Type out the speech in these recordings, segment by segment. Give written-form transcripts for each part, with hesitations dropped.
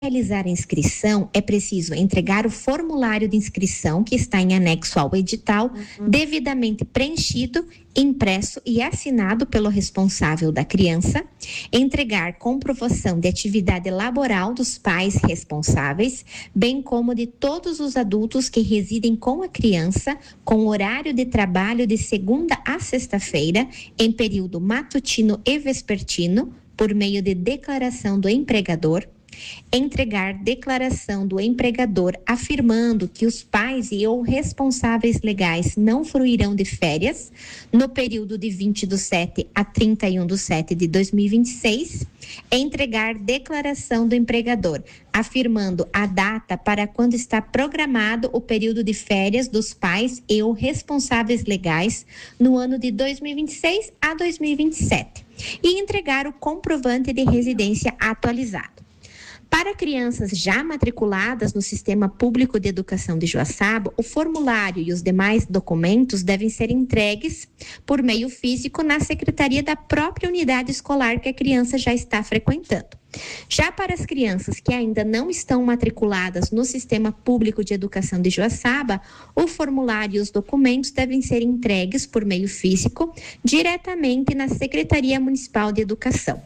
realizar a inscrição, é preciso entregar o formulário de inscrição que está em anexo ao edital, devidamente preenchido, impresso e assinado pelo responsável da criança, entregar comprovação de atividade laboral dos pais responsáveis, bem como de todos os adultos que residem com a criança, com horário de trabalho de segunda a sexta-feira, em período matutino e vespertino, por meio de declaração do empregador, entregar declaração do empregador afirmando que os pais e ou responsáveis legais não fruirão de férias no período de 20/7 a 31/7 de 2026, entregar declaração do empregador afirmando a data para quando está programado o período de férias dos pais e ou responsáveis legais no ano de 2026 a 2027 e entregar o comprovante de residência atualizado. Para crianças já matriculadas no Sistema Público de Educação de Joaçaba, o formulário e os demais documentos devem ser entregues por meio físico na secretaria da própria unidade escolar que a criança já está frequentando. Já para as crianças que ainda não estão matriculadas no Sistema Público de Educação de Joaçaba, o formulário e os documentos devem ser entregues por meio físico diretamente na Secretaria Municipal de Educação.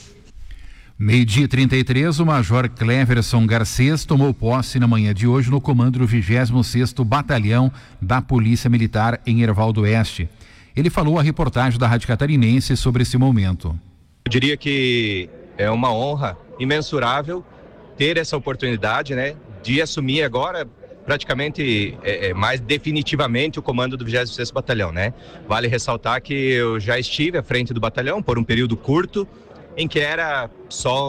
12h33, o Major Cleverson Garcês tomou posse na manhã de hoje no comando do 26º Batalhão da Polícia Militar em Herval do Oeste. Ele falou à reportagem da Rádio Catarinense sobre esse momento. Eu diria que é uma honra imensurável ter essa oportunidade, né, de assumir agora praticamente mais definitivamente o comando do 26º Batalhão, né? Vale ressaltar que eu já estive à frente do batalhão por um período curto, em que era só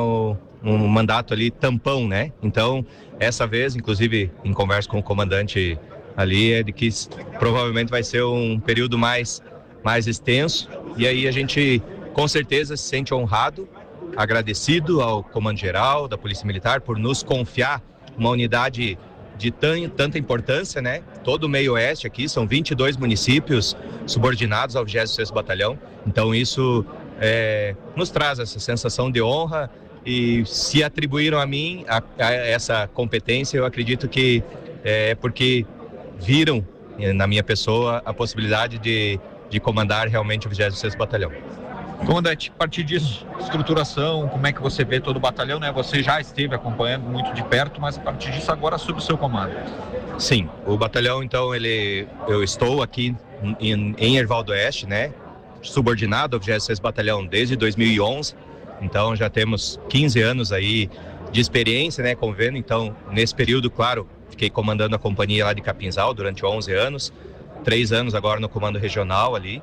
um mandato ali tampão, né? Então, essa vez, inclusive em conversa com o comandante ali, é de que provavelmente vai ser um período mais extenso, e aí a gente com certeza se sente honrado, agradecido ao comando-geral da Polícia Militar por nos confiar uma unidade de tanta importância, né? Todo o meio oeste aqui, são 22 municípios subordinados ao 26º Batalhão, então isso nos traz essa sensação de honra, e se atribuíram a mim a essa competência, eu acredito que é porque viram na minha pessoa a possibilidade de comandar realmente o 26º Batalhão. Comandante, a partir disso, estruturação, como é que você vê todo o batalhão, né? Você já esteve acompanhando muito de perto, mas a partir disso agora sob o seu comando. Sim, o batalhão, então, eu estou aqui em Herval do Oeste, né? Subordinado ao 26º Batalhão desde 2011, então já temos 15 anos aí de experiência, né, convivendo. Então, nesse período, claro, fiquei comandando a companhia lá de Capinzal durante 11 anos, 3 anos agora no comando regional ali,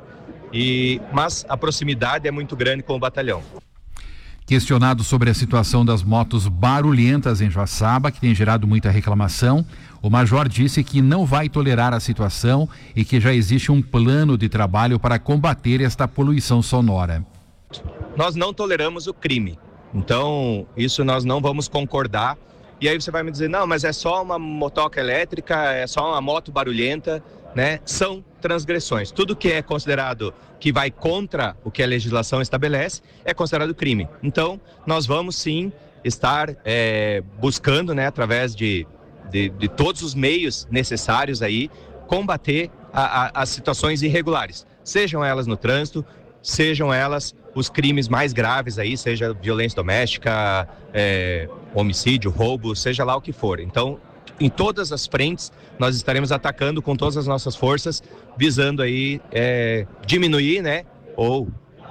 mas a proximidade é muito grande com o batalhão. Questionado sobre a situação das motos barulhentas em Joaçaba, que tem gerado muita reclamação, o major disse que não vai tolerar a situação e que já existe um plano de trabalho para combater esta poluição sonora. Nós não toleramos o crime, então isso nós não vamos concordar. E aí você vai me dizer, não, mas é só uma motoca elétrica, é só uma moto barulhenta, né? São transgressões. Tudo que é considerado que vai contra o que a legislação estabelece é considerado crime. Então, nós vamos sim estar buscando, né, através de todos os meios necessários aí, combater as situações irregulares, sejam elas no trânsito, sejam elas os crimes mais graves aí, seja violência doméstica, homicídio, roubo, seja lá o que for. Então, em todas as frentes, nós estaremos atacando com todas as nossas forças, visando aí diminuir, né, ou,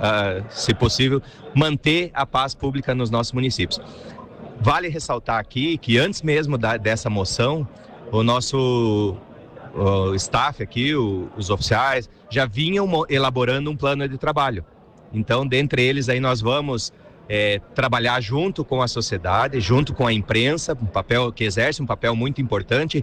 se possível, manter a paz pública nos nossos municípios. Vale ressaltar aqui que antes mesmo dessa moção, o nosso staff aqui, os oficiais, já vinham elaborando um plano de trabalho. Então, dentre eles aí nós vamos trabalhar junto com a sociedade, junto com a imprensa, um papel que exerce um papel muito importante,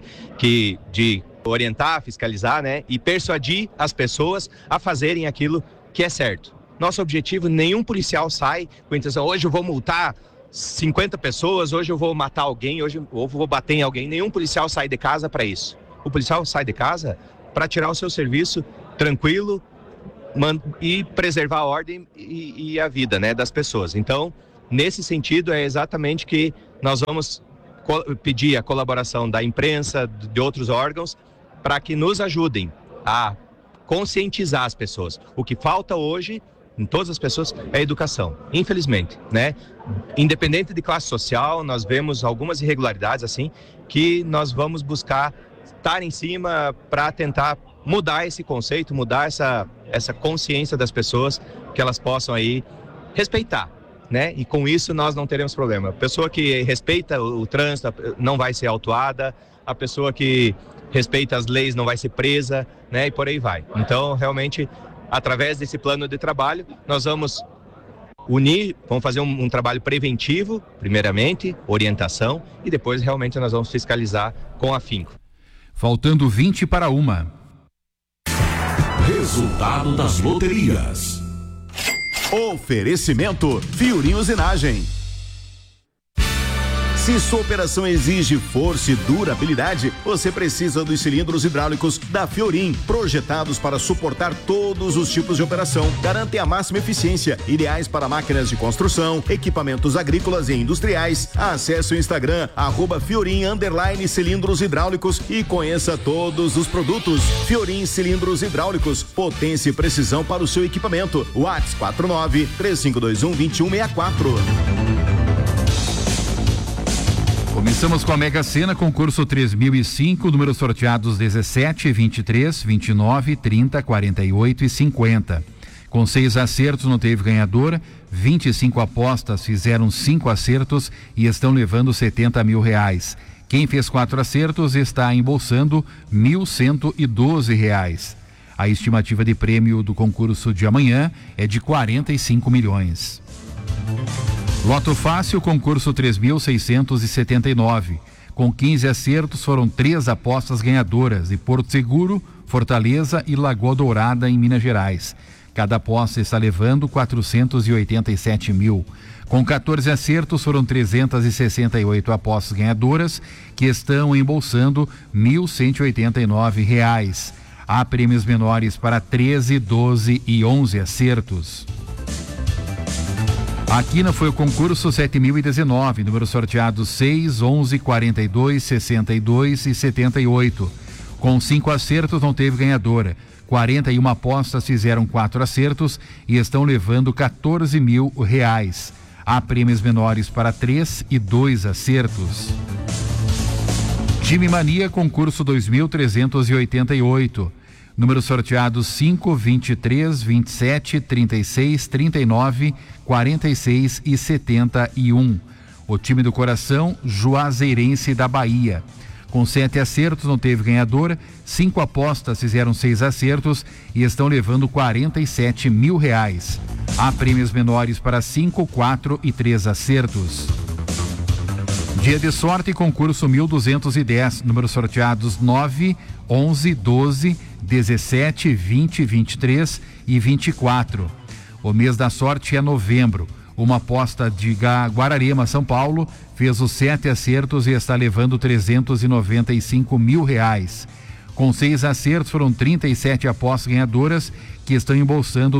de orientar, fiscalizar, né, e persuadir as pessoas a fazerem aquilo que é certo. Nosso objetivo, nenhum policial sai com a intenção, hoje eu vou multar 50 pessoas, hoje eu vou matar alguém, hoje eu vou bater em alguém. Nenhum policial sai de casa para isso. O policial sai de casa para tirar o seu serviço tranquilo e preservar a ordem e a vida, né, das pessoas. Então, nesse sentido, é exatamente que nós vamos pedir a colaboração da imprensa, de outros órgãos, para que nos ajudem a conscientizar as pessoas. O que falta hoje, em todas as pessoas, é educação, infelizmente, né? Independente de classe social, nós vemos algumas irregularidades assim, que nós vamos buscar estar em cima para tentar mudar esse conceito, mudar essa consciência das pessoas, que elas possam aí respeitar, né? E com isso nós não teremos problema. A pessoa que respeita o trânsito não vai ser autuada, a pessoa que respeita as leis não vai ser presa, né? E por aí vai. Então, realmente, através desse plano de trabalho, nós vamos unir, vamos fazer um trabalho preventivo, primeiramente, orientação, e depois realmente nós vamos fiscalizar com afinco. Faltando 20 para 1. Resultado das loterias. Oferecimento Fiorin Usinagem. Se sua operação exige força e durabilidade, você precisa dos cilindros hidráulicos da Fiorin, projetados para suportar todos os tipos de operação. Garantem a máxima eficiência, ideais para máquinas de construção, equipamentos agrícolas e industriais. Acesse o Instagram @Fiorin_cilindros hidráulicos e conheça todos os produtos. Fiorin Cilindros Hidráulicos, potência e precisão para o seu equipamento. WhatsApp 49-3521-2164. Começamos com a Mega Sena, concurso 3005, números sorteados 17, 23, 29, 30, 48 e 50. Com 6 acertos não teve ganhadora, 25 apostas fizeram 5 acertos e estão levando R$70 mil. Quem fez 4 acertos está embolsando R$1.112. A estimativa de prêmio do concurso de amanhã é de 45 milhões. Loto Fácil, concurso 3.679. Com 15 acertos, foram 3 apostas ganhadoras de Porto Seguro, Fortaleza e Lagoa Dourada, em Minas Gerais. Cada aposta está levando 487 mil. Com 14 acertos, foram 368 apostas ganhadoras, que estão embolsando R$1.189. Há prêmios menores para 13, 12 e 11 acertos. A quina foi o concurso 7019, números sorteados 6, 11, 42, 62 e 78. Com 5 acertos não teve ganhadora. 41 apostas fizeram 4 acertos e estão levando R$14 mil. Há prêmios menores para 3 e 2 acertos. Time Mania, concurso 2388. Números sorteados 5, 23, 27, 36, 39, 46 e 71. O time do coração, Juazeirense da Bahia. Com 7 acertos não teve ganhadora, 5 apostas fizeram 6 acertos e estão levando R$47 mil. Há prêmios menores para 5, 4 e 3 acertos. Dia de sorte, concurso 1210, números sorteados 9, 11, 12, 17, 20, 23 e 24. O mês da sorte é novembro. Uma aposta de Guararema, São Paulo, fez os 7 acertos e está levando R$395 mil. Com 6 acertos, foram 37 apostas ganhadoras, que estão embolsando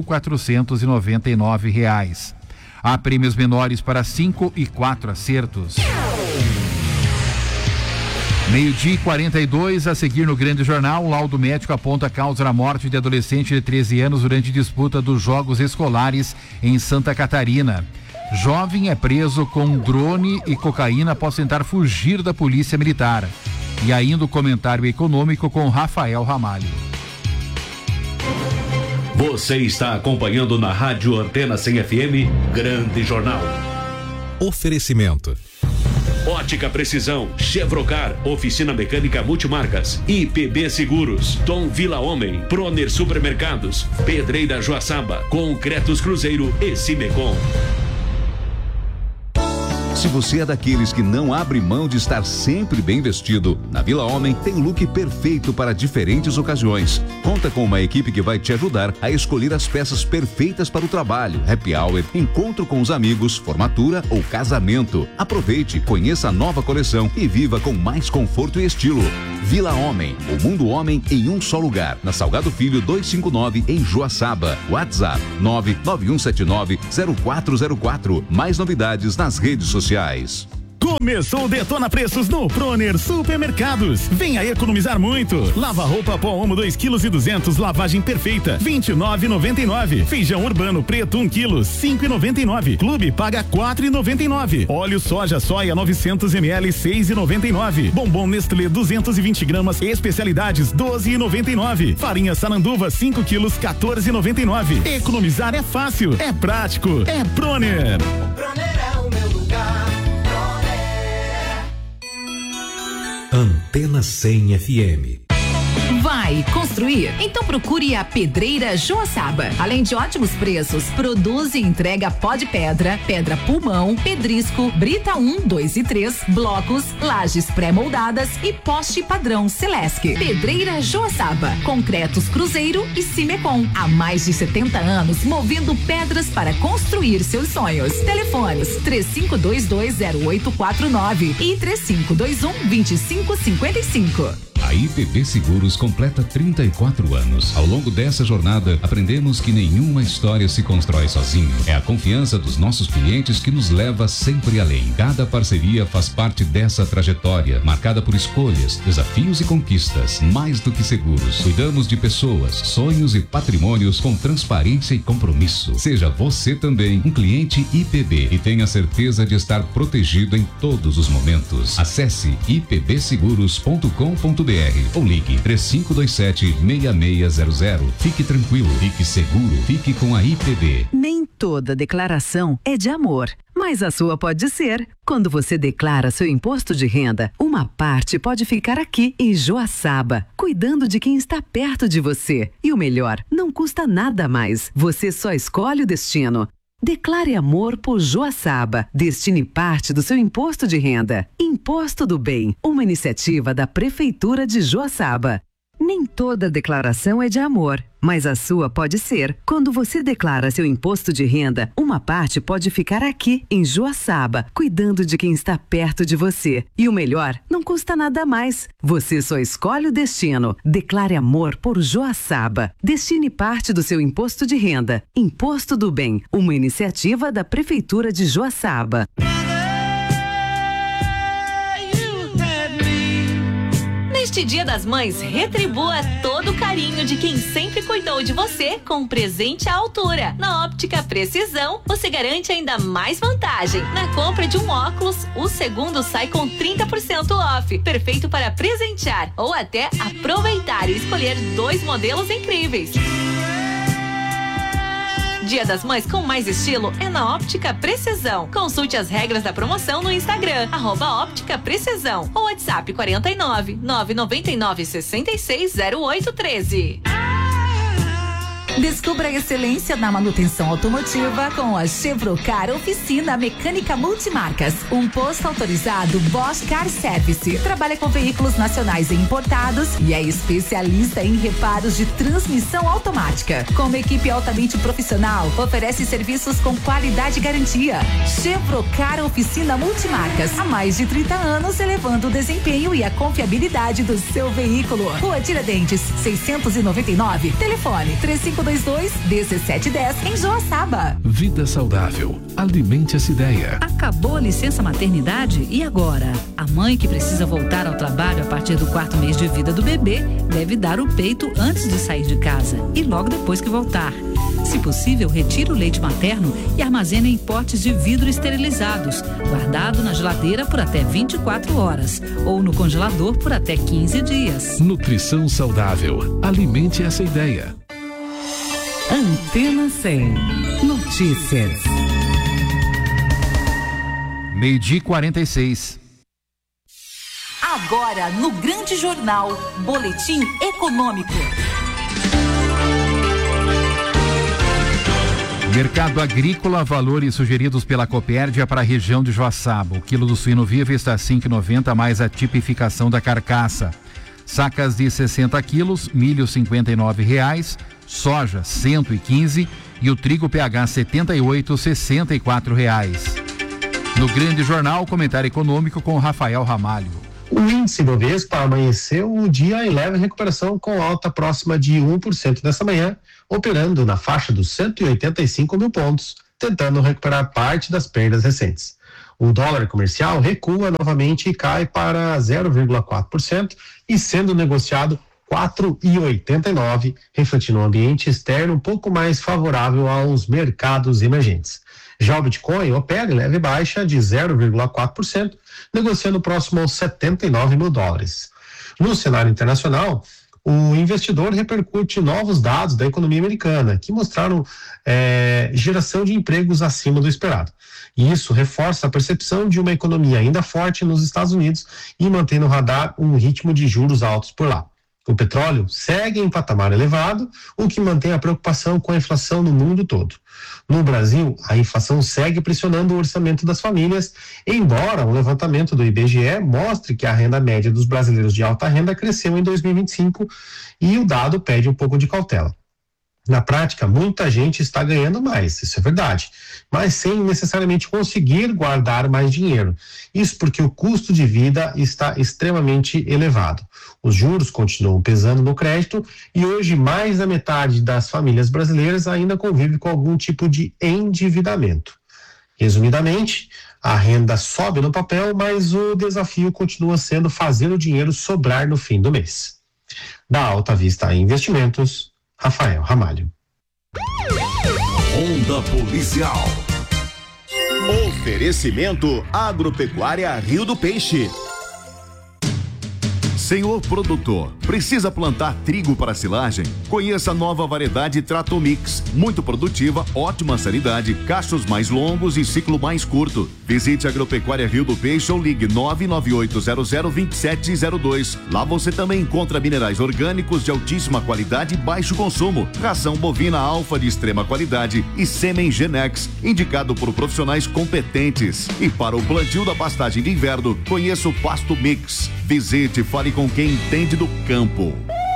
R$2.499. Há prêmios menores para 5 e 4 acertos. 12:42, a seguir no Grande Jornal, o laudo médico aponta a causa da morte de adolescente de 13 anos durante disputa dos Jogos Escolares em Santa Catarina. Jovem é preso com drone e cocaína após tentar fugir da polícia militar. E ainda o comentário econômico com Rafael Ramalho. Você está acompanhando na Rádio Antena 100 FM, Grande Jornal. Oferecimento. Ótica Precisão, Chevrocar, Oficina Mecânica Multimarcas, IPB Seguros, Tom Vila Homem, Proner Supermercados, Pedreira Joaçaba, Concretos Cruzeiro e Cimecom. Se você é daqueles que não abre mão de estar sempre bem vestido, na Vila Homem tem o look perfeito para diferentes ocasiões. Conta com uma equipe que vai te ajudar a escolher as peças perfeitas para o trabalho, happy hour, encontro com os amigos, formatura ou casamento. Aproveite, conheça a nova coleção e viva com mais conforto e estilo. Vila Homem, o mundo homem em um só lugar. Na Salgado Filho 259 em Joaçaba. WhatsApp 991790404. Mais novidades nas redes sociais. Começou o Detona Preços no Proner Supermercados. Venha economizar muito. Lava roupa pó Omo 2,2 kg, lavagem perfeita, R$29,99. Feijão urbano preto 1 kg, R$5,99. Clube paga R$4,99. Óleo soja soia 900 ml, R$6,99. Bombom Nestlé 220 gramas, especialidades R$12,99. Farinha Sananduva 5 kg, R$14,99. Economizar é fácil, é prático, é Proner. Proner é o meu lugar. Antena 100 FM. Vai construir? Então procure a Pedreira Joaçaba. Além de ótimos preços, produz e entrega pó de pedra, pedra pulmão, pedrisco, brita 1, 2 e 3, blocos, lajes pré-moldadas e poste padrão Celesc. Pedreira Joaçaba. Concretos Cruzeiro e Cimecon. Há mais de 70 anos movendo pedras para construir seus sonhos. Telefones 35220849 e 3521-2555. A IPB Seguros completa 34 anos. Ao longo dessa jornada, aprendemos que nenhuma história se constrói sozinho. É a confiança dos nossos clientes que nos leva sempre além. Cada parceria faz parte dessa trajetória, marcada por escolhas, desafios e conquistas. Mais do que seguros, cuidamos de pessoas, sonhos e patrimônios com transparência e compromisso. Seja você também um cliente IPB e tenha certeza de estar protegido em todos os momentos. Acesse ipbseguros.com.br ou ligue 3527-6600. Fique tranquilo, fique seguro, fique com a IPB. Nem toda declaração é de amor, mas a sua pode ser. Quando você declara seu imposto de renda, uma parte pode ficar aqui em Joaçaba, cuidando de quem está perto de você. E o melhor, não custa nada a mais. Você só escolhe o destino. Declare amor por Joaçaba. Destine parte do seu imposto de renda. Imposto do Bem, uma iniciativa da Prefeitura de Joaçaba. Nem toda declaração é de amor, mas a sua pode ser. Quando você declara seu imposto de renda, uma parte pode ficar aqui em Joaçaba, cuidando de quem está perto de você. E o melhor, não custa nada a mais. Você só escolhe o destino. Declare amor por Joaçaba. Destine parte do seu imposto de renda. Imposto do Bem, uma iniciativa da Prefeitura de Joaçaba. Neste Dia das Mães, retribua todo o carinho de quem sempre cuidou de você com um presente à altura. Na Óptica Precisão, você garante ainda mais vantagem. Na compra de um óculos, o segundo sai com 30% off. Perfeito para presentear ou até aproveitar e escolher 2 modelos incríveis. Dia das Mães com mais estilo é na Óptica Precisão. Consulte as regras da promoção no Instagram, @Óptica Precisão ou WhatsApp 49 999 66 0813. Descubra a excelência na manutenção automotiva com a Chevrocar Oficina Mecânica Multimarcas. Um posto autorizado Bosch Car Service. Trabalha com veículos nacionais e importados e é especialista em reparos de transmissão automática. Com uma equipe altamente profissional, oferece serviços com qualidade e garantia. Chevrocar Oficina Multimarcas. Há mais de 30 anos, elevando o desempenho e a confiabilidade do seu veículo. Rua Tiradentes, 699. Telefone 3522-1710 em Joaçaba. Vida saudável. Alimente essa ideia. Acabou a licença maternidade e agora? A mãe que precisa voltar ao trabalho a partir do 4º mês de vida do bebê deve dar o peito antes de sair de casa e logo depois que voltar. Se possível, retire o leite materno e armazene em potes de vidro esterilizados, guardado na geladeira por até 24 horas ou no congelador por até 15 dias. Nutrição saudável. Alimente essa ideia. Antena 100. Notícias. 12h46. Agora no Grande Jornal, Boletim Econômico. Mercado agrícola, valores sugeridos pela Copérdia para a região de Joaçaba. O quilo do suíno vivo está a R$ 5,90 mais a tipificação da carcaça. Sacas de 60 quilos, milho R$ 59,00, soja R$ 115 e o trigo PH 78, R$ 64,00. No Grande Jornal, comentário econômico com Rafael Ramalho. O índice Bovespa amanheceu o dia em leve recuperação com alta próxima de 1% nessa manhã, operando na faixa dos 185 mil pontos, tentando recuperar parte das perdas recentes. O dólar comercial recua novamente e cai para 0,4% e sendo negociado 4,89, refletindo um ambiente externo um pouco mais favorável aos mercados emergentes. Já o Bitcoin opera em leve baixa de 0,4%, negociando próximo aos 79 mil dólares. No cenário internacional, o investidor repercute novos dados da economia americana, que mostraram geração de empregos acima do esperado. E isso reforça a percepção de uma economia ainda forte nos Estados Unidos e mantém no radar um ritmo de juros altos por lá. O petróleo segue em patamar elevado, o que mantém a preocupação com a inflação no mundo todo. No Brasil, a inflação segue pressionando o orçamento das famílias, embora o levantamento do IBGE mostre que a renda média dos brasileiros de alta renda cresceu em 2025 e o dado pede um pouco de cautela. Na prática, muita gente está ganhando mais, isso é verdade, mas sem necessariamente conseguir guardar mais dinheiro. Isso porque o custo de vida está extremamente elevado. Os juros continuam pesando no crédito e hoje mais da metade das famílias brasileiras ainda convive com algum tipo de endividamento. Resumidamente, a renda sobe no papel, mas o desafio continua sendo fazer o dinheiro sobrar no fim do mês. Da Alta Vista Investimentos, Rafael Ramalho. Onda Policial. Oferecimento Agropecuária Rio do Peixe. Senhor produtor, precisa plantar trigo para silagem? Conheça a nova variedade Tratomix, muito produtiva, ótima sanidade, cachos mais longos e ciclo mais curto. Visite a Agropecuária Rio do Peixe ou ligue 998002702. Lá você também encontra minerais orgânicos de altíssima qualidade e baixo consumo, ração bovina alfa de extrema qualidade e sêmen Genex, indicado por profissionais competentes. E para o plantio da pastagem de inverno, conheça o Pasto Mix. Visite e fale com quem entende do campo.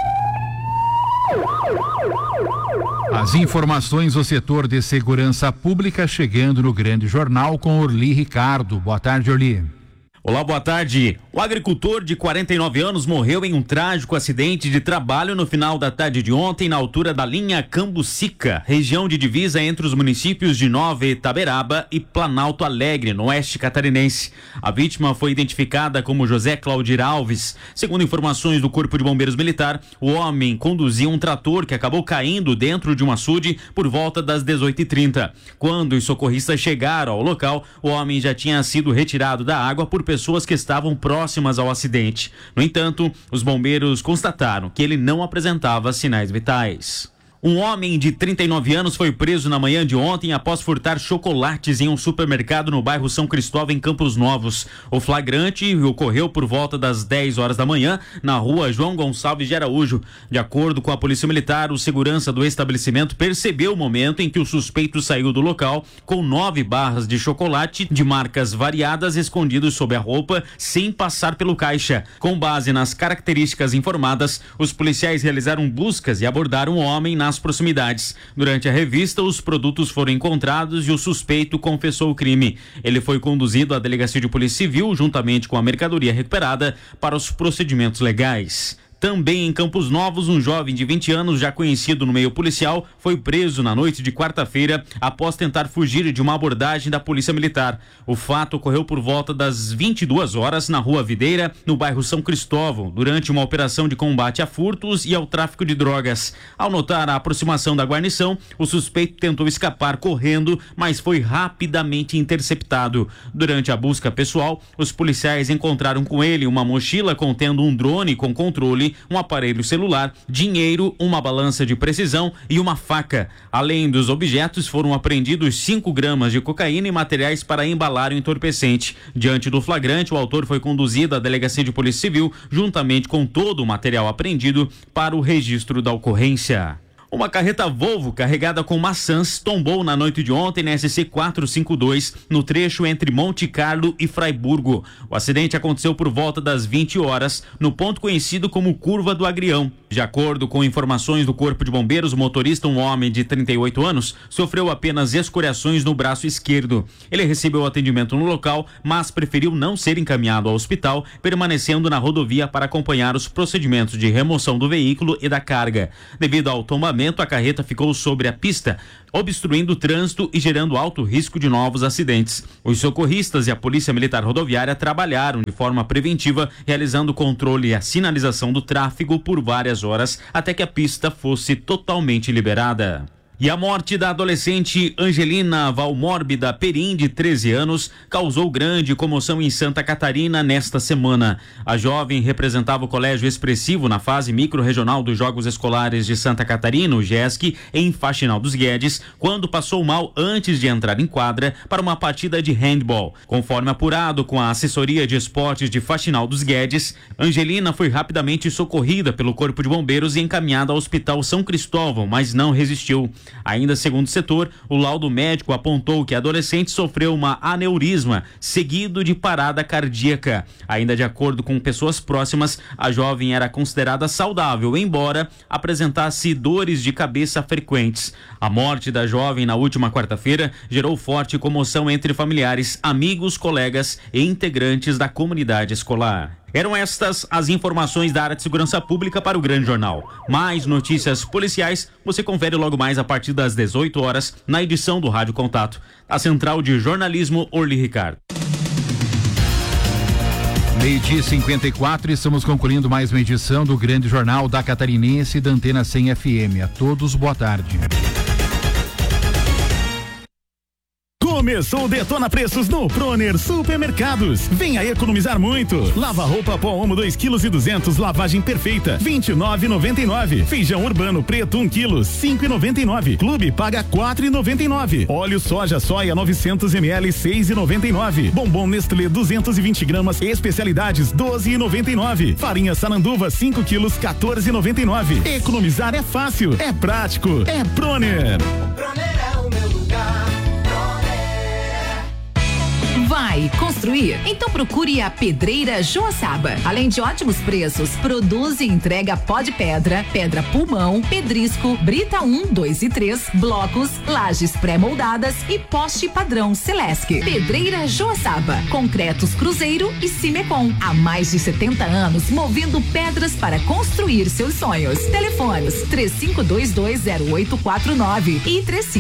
As informações do setor de segurança pública chegando no Grande Jornal com Orli Ricardo. Boa tarde, Orli. Olá, boa tarde. O agricultor de 49 anos morreu em um trágico acidente de trabalho no final da tarde de ontem na altura da linha Cambucica, região de divisa entre os municípios de Nova Itaberaba e Planalto Alegre, no oeste catarinense. A vítima foi identificada como José Claudir Alves. Segundo informações do Corpo de Bombeiros Militar, o homem conduzia um trator que acabou caindo dentro de um açude por volta das 18h30. Quando os socorristas chegaram ao local, o homem já tinha sido retirado da água por pessoas que estavam próximas ao acidente. No entanto, os bombeiros constataram que ele não apresentava sinais vitais. Um homem de 39 anos foi preso na manhã de ontem após furtar chocolates em um supermercado no bairro São Cristóvão, em Campos Novos. O flagrante ocorreu por volta das 10 horas da manhã na rua João Gonçalves de Araújo. De acordo com a Polícia Militar, o segurança do estabelecimento percebeu o momento em que o suspeito saiu do local com 9 barras de chocolate de marcas variadas escondidos sob a roupa sem passar pelo caixa. Com base nas características informadas, os policiais realizaram buscas e abordaram o homem nas proximidades. Durante a revista, os produtos foram encontrados e o suspeito confessou o crime. Ele foi conduzido à delegacia de polícia civil juntamente com a mercadoria recuperada para os procedimentos legais. Também em Campos Novos, um jovem de 20 anos, já conhecido no meio policial, foi preso na noite de quarta-feira após tentar fugir de uma abordagem da Polícia Militar. O fato ocorreu por volta das 22 horas na Rua Videira, no bairro São Cristóvão, durante uma operação de combate a furtos e ao tráfico de drogas. Ao notar a aproximação da guarnição, o suspeito tentou escapar correndo, mas foi rapidamente interceptado. Durante a busca pessoal, os policiais encontraram com ele uma mochila contendo um drone com controle, um aparelho celular, dinheiro, uma balança de precisão e uma faca. Além dos objetos, foram apreendidos 5 gramas de cocaína e materiais para embalar o entorpecente. Diante do flagrante, o autor foi conduzido à delegacia de polícia civil, juntamente com todo o material apreendido, para o registro da ocorrência. Uma carreta Volvo carregada com maçãs tombou na noite de ontem na SC 452, no trecho entre Monte Carlo e Fraiburgo. O acidente aconteceu por volta das 20 horas, no ponto conhecido como Curva do Agrião. De acordo com informações do Corpo de Bombeiros, o motorista, um homem de 38 anos, sofreu apenas escoriações no braço esquerdo. Ele recebeu atendimento no local, mas preferiu não ser encaminhado ao hospital, permanecendo na rodovia para acompanhar os procedimentos de remoção do veículo e da carga. Devido ao tombamento, a carreta ficou sobre a pista, obstruindo o trânsito e gerando alto risco de novos acidentes. Os socorristas e a Polícia Militar Rodoviária trabalharam de forma preventiva, realizando o controle e a sinalização do tráfego por várias horas, até que a pista fosse totalmente liberada. E a morte da adolescente Angelina Valmórbida Perim, de 13 anos, causou grande comoção em Santa Catarina nesta semana. A jovem representava o Colégio Expressivo na fase micro-regional dos Jogos Escolares de Santa Catarina, o GESC, em Faxinal dos Guedes, quando passou mal antes de entrar em quadra para uma partida de handball. Conforme apurado com a assessoria de esportes de Faxinal dos Guedes, Angelina foi rapidamente socorrida pelo Corpo de Bombeiros e encaminhada ao Hospital São Cristóvão, mas não resistiu. Ainda segundo o setor, o laudo médico apontou que a adolescente sofreu uma aneurisma, seguido de parada cardíaca. Ainda de acordo com pessoas próximas, a jovem era considerada saudável, embora apresentasse dores de cabeça frequentes. A morte da jovem na última quarta-feira gerou forte comoção entre familiares, amigos, colegas e integrantes da comunidade escolar. Eram estas as informações da área de segurança pública para o Grande Jornal. Mais notícias policiais você confere logo mais a partir das 18 horas na edição do Rádio Contato. A Central de Jornalismo, Orly Ricardo. 12h54, estamos concluindo mais uma edição do Grande Jornal da Catarinense da Antena 100 FM. A todos, boa tarde. Começou o Detona Preços no Proner Supermercados. Venha economizar muito. Lava roupa pó Omo 2,2 kg, lavagem perfeita, R$29,99. Feijão urbano preto 1 kg, R$5,99. Clube paga R$4,99. Óleo soja soia 900 ml, R$6,99. Bombom Nestlé 220 gramas, especialidades R$12,99. Farinha Sananduva 5 kg, R$14,99. Economizar é fácil, é prático, é Proner. Proner é o meu lugar. Vai construir? Então procure a Pedreira Joaçaba. Além de ótimos preços, produz e entrega pó de pedra, pedra pulmão, pedrisco, brita 1, 2 e 3, blocos, lajes pré-moldadas e poste padrão Celesc. Pedreira Joaçaba, concretos Cruzeiro e Cimecon. Há mais de 70 anos movendo pedras para construir seus sonhos. Telefones 35220849 e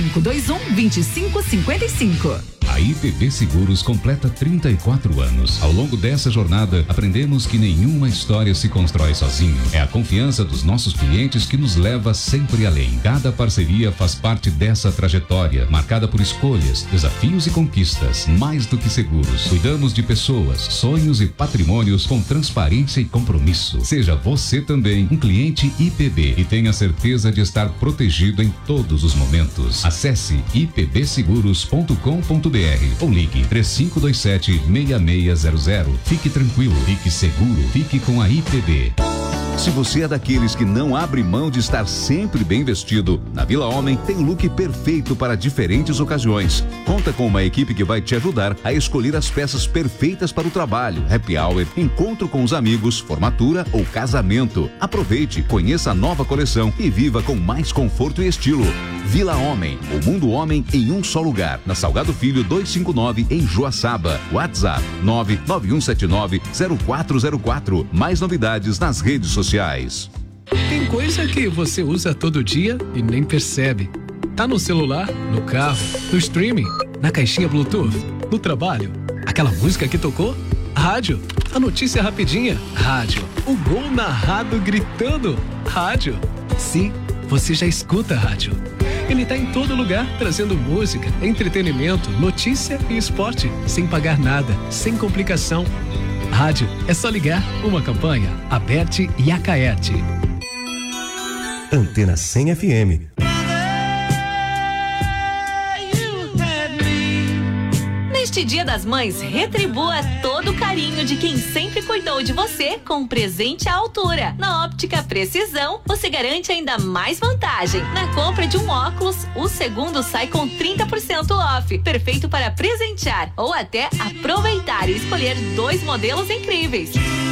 3521-2555. A IPB Seguros completa 34 anos. Ao longo dessa jornada, aprendemos que nenhuma história se constrói sozinho. É a confiança dos nossos clientes que nos leva sempre além. Cada parceria faz parte dessa trajetória, marcada por escolhas, desafios e conquistas. Mais do que seguros, cuidamos de pessoas, sonhos e patrimônios com transparência e compromisso. Seja você também um cliente IPB e tenha certeza de estar protegido em todos os momentos. Acesse ipbseguros.com.br ou ligue 3527-6600. Fique tranquilo, fique seguro, fique com a IPB. Se você é daqueles que não abre mão de estar sempre bem vestido, na Vila Homem tem o look perfeito para diferentes ocasiões. Conta com uma equipe que vai te ajudar a escolher as peças perfeitas para o trabalho, happy hour, encontro com os amigos, formatura ou casamento. Aproveite, conheça a nova coleção e viva com mais conforto e estilo. Vila Homem, o mundo homem em um só lugar. Na Salgado Filho 259 em Joaçaba. WhatsApp 991790404. Mais novidades nas redes sociais. Tem coisa que você usa todo dia e nem percebe. Tá no celular, no carro, no streaming, na caixinha Bluetooth, no trabalho. Aquela música que tocou? Rádio. A notícia rapidinha? Rádio. O gol narrado gritando? Rádio. Sim, você já escuta rádio. Ele tá em todo lugar, trazendo música, entretenimento, notícia e esporte, sem pagar nada, sem complicação. Rádio, é só ligar. Uma campanha, Aberte e Acaerte. Antena 100 FM. Neste Dia das Mães, retribua todo o carinho de quem sempre cuidou cuidou de você com um presente à altura. Na Óptica Precisão, você garante ainda mais vantagem. Na compra de um óculos, o segundo sai com 30% off. Perfeito para presentear ou até aproveitar e escolher 2 modelos incríveis.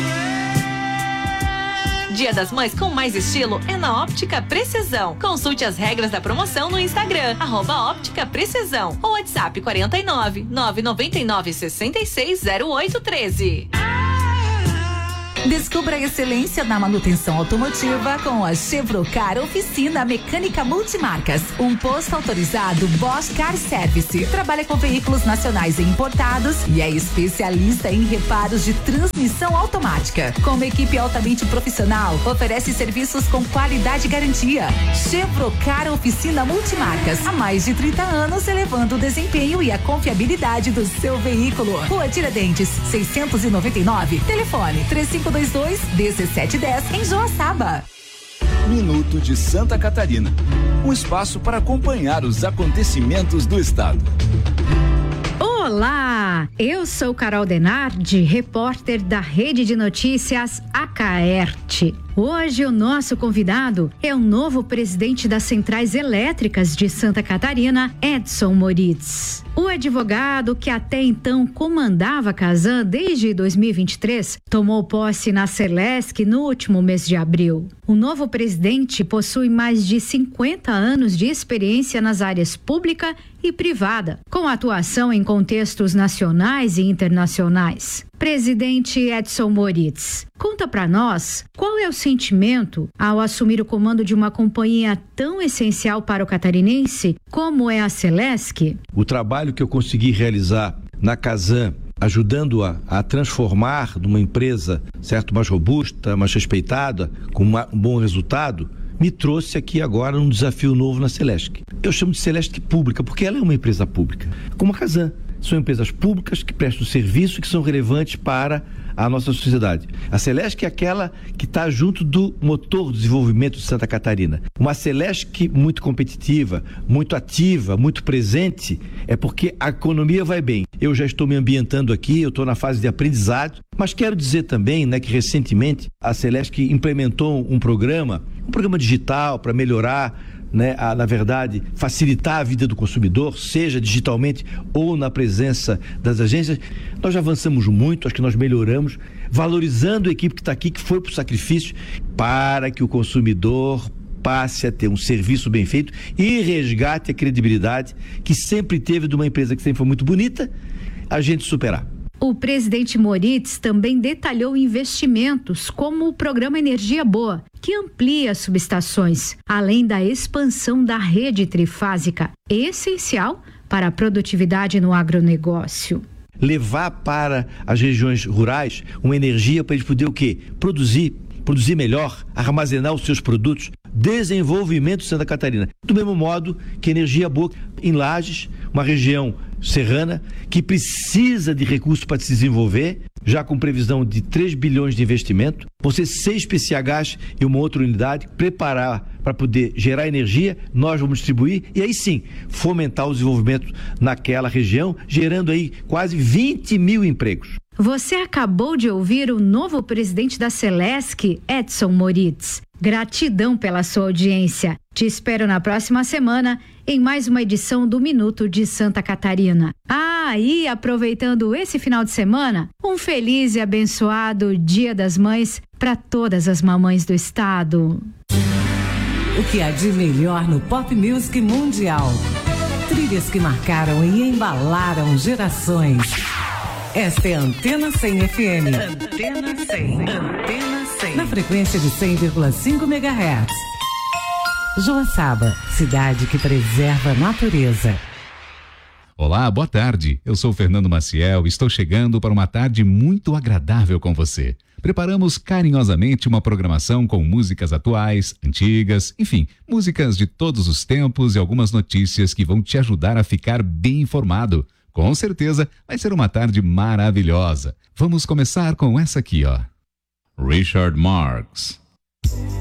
Dia das Mães com mais estilo é na Óptica Precisão. Consulte as regras da promoção no Instagram, @Óptica Precisão ou WhatsApp 49 999 66 0813. Descubra a excelência na manutenção automotiva com a Chevrocar Oficina Mecânica Multimarcas. Um posto autorizado Bosch Car Service. Trabalha com veículos nacionais e importados e é especialista em reparos de transmissão automática. Com uma equipe altamente profissional, oferece serviços com qualidade e garantia. Chevrocar Oficina Multimarcas. Há mais de 30 anos, elevando o desempenho e a confiabilidade do seu veículo. Rua Tiradentes, 699. Telefone 3522-1710 em Joaçaba. Minuto de Santa Catarina. Um espaço para acompanhar os acontecimentos do estado. Olá, eu sou Carol Denardi, repórter da Rede de Notícias Acaerte. Hoje o nosso convidado é o novo presidente das Centrais Elétricas de Santa Catarina, Edson Moritz. O advogado, que até então comandava a Casan desde 2023, tomou posse na Celesc no último mês de abril. O novo presidente possui mais de 50 anos de experiência nas áreas pública e privada, com atuação em contextos nacionais e internacionais. Presidente Edson Moritz, conta para nós qual é o sentimento ao assumir o comando de uma companhia tão essencial para o catarinense como é a Celesc? O trabalho que eu consegui realizar na Casan, ajudando-a a transformar numa empresa, certo, mais robusta, mais respeitada, com um bom resultado, me trouxe aqui agora um desafio novo na Celesc. Eu chamo de Celesc Pública, porque ela é uma empresa pública, como a Casan. São empresas públicas que prestam serviço e que são relevantes para a nossa sociedade. A Celesc é aquela que está junto do motor do desenvolvimento de Santa Catarina. Uma Celesc muito competitiva, muito ativa, muito presente, é porque a economia vai bem. Eu já estou me ambientando aqui, eu estou na fase de aprendizado, mas quero dizer também, que recentemente a Celesc implementou um programa digital para melhorar, na verdade, facilitar a vida do consumidor, seja digitalmente ou na presença das agências. Nós já avançamos muito, acho que nós melhoramos, valorizando a equipe que está aqui, que foi para o sacrifício, para que o consumidor passe a ter um serviço bem feito e resgate a credibilidade que sempre teve de uma empresa que sempre foi muito bonita, a gente superar. O presidente Moritz também detalhou investimentos como o programa Energia Boa, que amplia subestações, além da expansão da rede trifásica, essencial para a produtividade no agronegócio. Levar para as regiões rurais uma energia para eles poderem o quê? Produzir melhor, armazenar os seus produtos, desenvolvimento de Santa Catarina. Do mesmo modo que Energia Boa em Lages, uma região serrana que precisa de recursos para se desenvolver, já com previsão de 3 bilhões de investimento, você 6 PCHs e uma outra unidade, preparar para poder gerar energia, nós vamos distribuir e aí sim, fomentar o desenvolvimento naquela região, gerando aí quase 20 mil empregos. Você acabou de ouvir o novo presidente da Celesc, Edson Moritz. Gratidão pela sua audiência. Te espero na próxima semana em mais uma edição do Minuto de Santa Catarina. E aproveitando esse final de semana, um feliz e abençoado Dia das Mães para todas as mamães do estado. O que há de melhor no pop music mundial? Trilhas que marcaram e embalaram gerações. Esta é a Antena 100 FM. Antena 100. Antena 100. Na frequência de 100,5 MHz. Joaçaba, cidade que preserva a natureza. Olá, boa tarde. Eu sou Fernando Maciel e estou chegando para uma tarde muito agradável com você. Preparamos carinhosamente uma programação com músicas atuais, antigas, enfim, músicas de todos os tempos e algumas notícias que vão te ajudar a ficar bem informado. Com certeza vai ser uma tarde maravilhosa. Vamos começar com essa aqui, ó. Richard Marx.